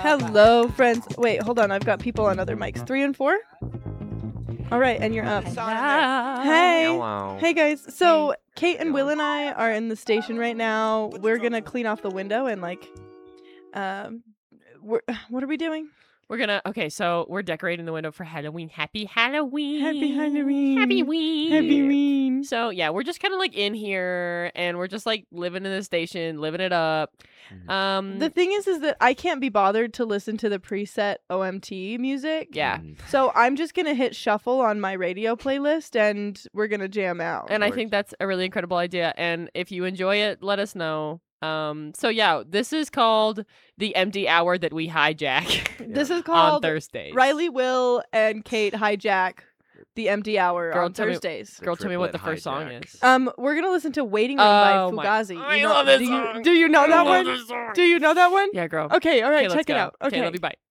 Hello, friends. Wait, hold on. I've got people on other mics. 3 and 4? All right, and you're up. Hey. Hello. Hey, guys. So, Kate and Will and I are in the station right now. We're going to clean off the window and, what are we doing? So we're decorating the window for Halloween. Happy Halloween. Happy Halloween. Happy Ween. Happy Ween. So, yeah, we're just kind of like in here and we're just like living in the station, living it up. The thing is that I can't be bothered to listen to the preset OMT music. Yeah. So I'm just going to hit shuffle on my radio playlist and we're going to jam out. And I think that's a really incredible idea. And if you enjoy it, let us know. So yeah, this is called the empty hour that we hijack. This is on called Thursdays. Riley, Will, and Kate hijack the empty hour on Thursdays. Girl, tell me what the first song is. We're gonna listen to "Waiting Room" by Fugazi. I love this song. Do you know that one? this song. Do you know that one? Yeah, girl. Okay, all right, Okay, check let's it go. out. Okay, love you. Bye.